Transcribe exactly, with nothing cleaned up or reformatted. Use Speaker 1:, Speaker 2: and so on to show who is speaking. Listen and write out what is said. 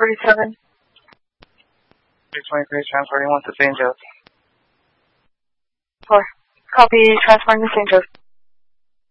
Speaker 1: forty-seven.
Speaker 2: six twenty-three, transporting one to Saint Joseph.
Speaker 1: four. Copy, transporting to Saint Joseph.